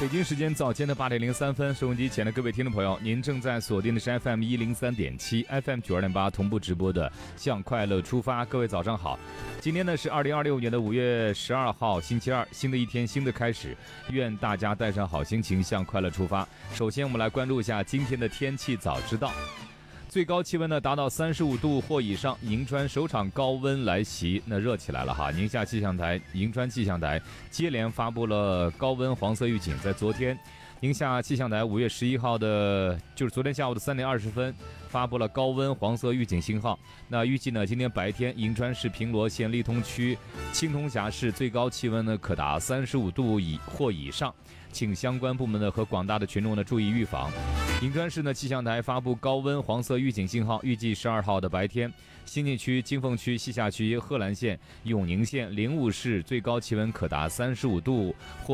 北京时间早间的8:03，收音机前的各位听众朋友，您正在锁定的是 FM 103.7 FM 92.8同步直播的向快乐出发。各位早上好，今天呢是2026年的5月12号星期二，新的一天新的开始，愿大家带上好心情向快乐出发。首先我们来关注一下今天的天气早知道。最高气温呢达到35度或以上，银川首场高温来袭，那热起来了哈。宁夏气象台、银川气象台接连发布了高温黄色预警。在昨天，宁夏气象台5月11号的，就是昨天下午的3点20分，发布了高温黄色预警信号。那预计呢，今天白天银川市平罗县利通区、青铜峡市最高气温呢可达35度或以上，请相关部门呢和广大的群众呢注意预防。银川市呢气象台发布高温黄色预警信号，预计12号的白天，新沂区、金凤区、西夏区、贺兰县、永宁县、灵武市最高气温可达35度或